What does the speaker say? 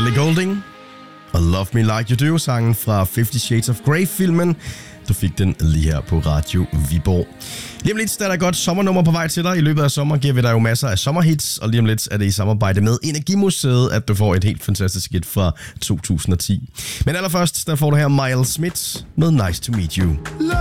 Ellie Goulding og Love Me Like You Do, sangen fra 50 Shades of Grey-filmen. Du fik den lige her på Radio Viborg. Lige om lidt der er der godt sommernummer på vej til dig. I løbet af sommer giver vi dig jo masser af sommerhits, og lige om lidt er det i samarbejde med Energimuseet, at du får et helt fantastisk hit fra 2010. Men allerførst, der får du her Miles Smith med Nice to Meet You.